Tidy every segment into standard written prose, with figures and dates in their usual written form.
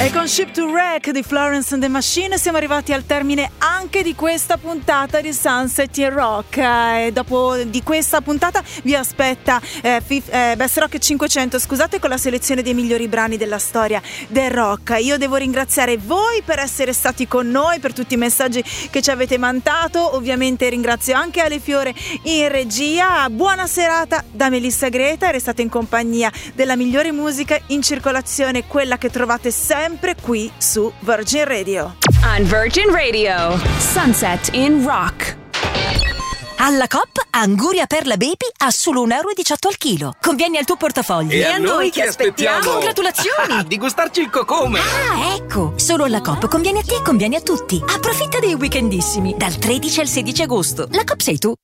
E con Ship to Wreck di Florence and the Machine siamo arrivati al termine anche di questa puntata di Sunset in Rock. E dopo di questa puntata vi aspetta Best Rock 500, scusate, con la selezione dei migliori brani della storia del rock. Io devo ringraziare voi per essere stati con noi, per tutti i messaggi che ci avete mandato. Ovviamente ringrazio anche Ale Fiore in regia. Buona serata da Melissa Greta, restate in compagnia della migliore musica in circolazione, quella che trovate sempre qui su Virgin Radio. On Virgin Radio, Sunset in Rock. Alla Coop, Anguria Perla Baby a solo €1,18 al chilo. Conviene al tuo portafoglio. E a noi che aspettiamo? Congratulazioni! Di gustarci il cocome! Ah, ecco! Solo alla Coop conviene a te e conviene a tutti. Approfitta dei weekendissimi, dal 13 al 16 agosto. La Coop sei tu.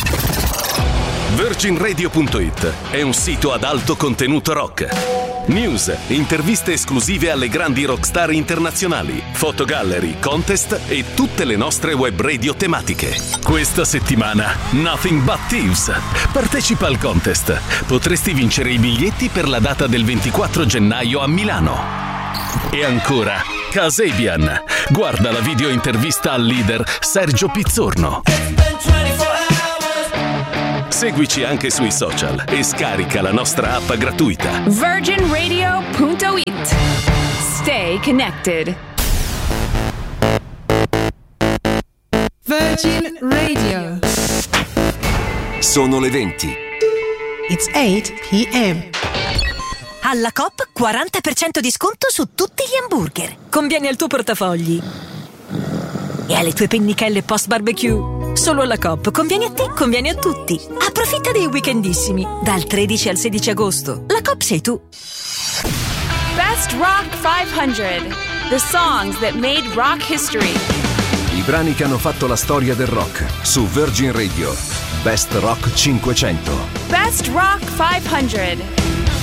VirginRadio.it è un sito ad alto contenuto rock. News, interviste esclusive alle grandi rockstar internazionali, fotogallery, contest e tutte le nostre web radio tematiche. Questa settimana Nothing But Thieves. Partecipa al contest. Potresti vincere i biglietti per la data del 24 gennaio a Milano. E ancora Kasabian. Guarda la video intervista al leader Sergio Pizzorno. Seguici anche sui social e scarica la nostra app gratuita. VirginRadio.it. Stay connected. Virgin Radio. Sono le 20. It's 8 p.m. Alla Coop 40% di sconto su tutti gli hamburger. Conviene al tuo portafogli e alle tue pennichelle post barbecue. Solo alla Coop conviene a te, conviene a tutti. Approfitta dei weekendissimi, dal 13 al 16 agosto. La Coop sei tu. Best Rock 500. The songs that made rock history. I brani che hanno fatto la storia del rock su Virgin Radio. Best Rock 500. Best Rock 500.